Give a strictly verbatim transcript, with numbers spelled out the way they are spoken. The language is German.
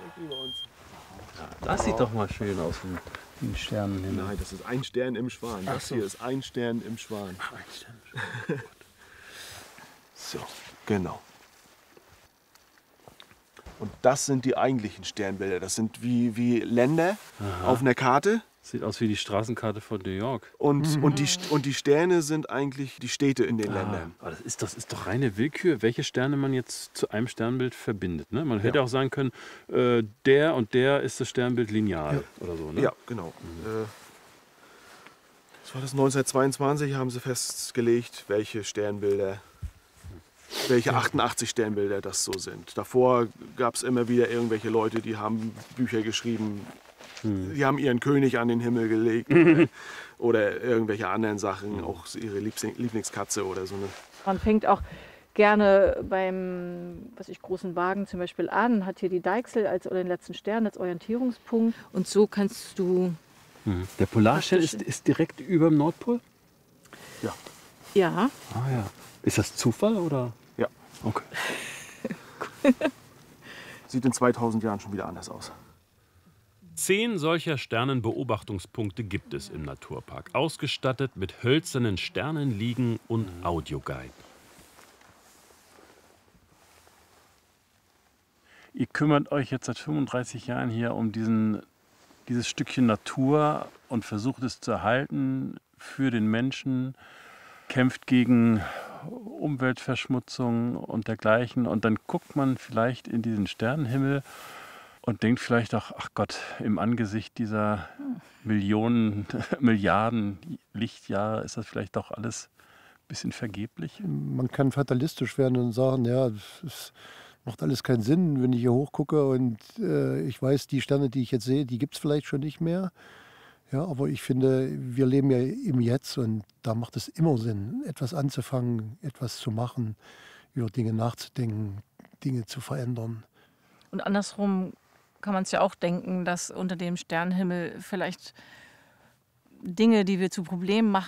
direkt über uns. Ja, das oh. sieht doch mal schön aus, wie ein Sternenhimmel. Nein, das ist ein Stern im Schwan. Das so. hier ist ein Stern im Schwan. Ach, ein Stern im Schwan. So, genau. Und das sind die eigentlichen Sternbilder. Das sind wie, wie Länder Aha. auf einer Karte. Sieht aus wie die Straßenkarte von New York. Und, mhm. und, die, und die Sterne sind eigentlich die Städte in den ah, Ländern. Aber das ist, das ist doch reine Willkür, welche Sterne man jetzt zu einem Sternbild verbindet. Ne? Man hätte ja. auch sagen können, äh, der und der ist das Sternbild lineal ja. oder so. Ne? Ja, genau. Mhm. Äh, das war das neunzehnhundertzweiundzwanzig, haben sie festgelegt, welche Sternbilder, welche achtundachtzig Sternbilder das so sind. Davor gab es immer wieder irgendwelche Leute, die haben Bücher geschrieben, die haben ihren König an den Himmel gelegt oder, oder irgendwelche anderen Sachen, auch ihre Lieblingskatze oder so. Ne? Man fängt auch gerne beim was ich, großen Wagen zum Beispiel an, hat hier die Deichsel als, oder den letzten Stern als Orientierungspunkt. Und so kannst du... Mhm. Der Polarstern ist, ist direkt über dem Nordpol? Ja. Ja. Ah ja. Ist das Zufall oder? Ja. Okay. Sieht in zweitausend Jahren schon wieder anders aus. Zehn solcher Sternenbeobachtungspunkte gibt es im Naturpark, ausgestattet mit hölzernen Sternenliegen und Audioguide. Ihr kümmert euch jetzt seit fünfunddreißig Jahren hier um diesen, dieses Stückchen Natur und versucht es zu erhalten für den Menschen, kämpft gegen Umweltverschmutzung und dergleichen. Und dann guckt man vielleicht in diesen Sternenhimmel und denkt vielleicht auch, ach Gott, im Angesicht dieser Millionen, Milliarden Lichtjahre ist das vielleicht doch alles ein bisschen vergeblich. Man kann fatalistisch werden und sagen, ja, es macht alles keinen Sinn, wenn ich hier hochgucke und äh, ich weiß, die Sterne, die ich jetzt sehe, die gibt es vielleicht schon nicht mehr. Ja, aber ich finde, wir leben ja im Jetzt und da macht es immer Sinn, etwas anzufangen, etwas zu machen, über Dinge nachzudenken, Dinge zu verändern. Und andersrum kann man es ja auch denken, dass unter dem Sternenhimmel vielleicht Dinge, die wir zu Problemen machen,